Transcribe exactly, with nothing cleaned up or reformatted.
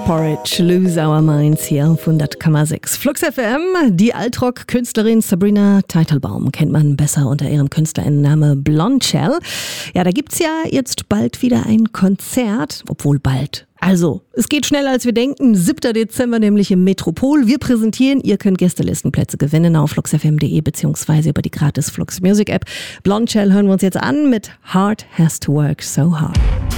Porridge, Lose Our Minds hier auf hundert Komma sechs. Flux F M, die Altrock-Künstlerin Sabrina Teitelbaum kennt man besser unter ihrem Künstlerinnenname Blondshell. Ja, da gibt's ja jetzt bald wieder ein Konzert, obwohl bald. Also, es geht schneller als wir denken. siebter Dezember nämlich im Metropol. Wir präsentieren, ihr könnt Gästelistenplätze gewinnen auf flux f m punkt d e beziehungsweise über die gratis Flux Music App. Blondshell hören wir uns jetzt an mit Heart Has to Work So Hard.